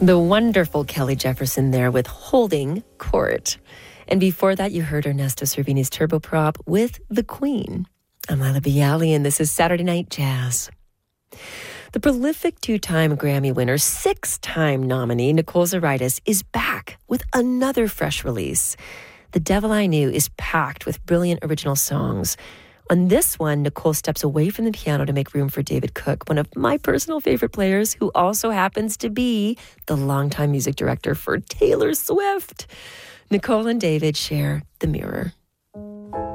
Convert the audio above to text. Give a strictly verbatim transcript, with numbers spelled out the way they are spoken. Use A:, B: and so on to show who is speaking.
A: The wonderful Kelly Jefferson there with Holding Court. And before that, you heard Ernesto Cervini's Turboprop with The Queen. I'm Lila Bialy, and this is Saturday Night Jazz. The prolific two-time Grammy winner, six-time nominee Nicole Zaritis is back with another fresh release. The Devil I Knew is packed with brilliant original songs. On this one, Nicole steps away from the piano to make room for David Cook, one of my personal favorite players, who also happens to be the longtime music director for Taylor Swift. Nicole and David share The Mirror.